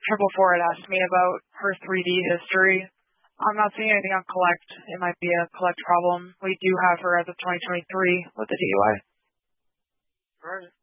triple four had asked me about her 3D history. I'm not seeing anything on collect. It might be a collect problem. We do have her as of 2023 with the DUI. All right.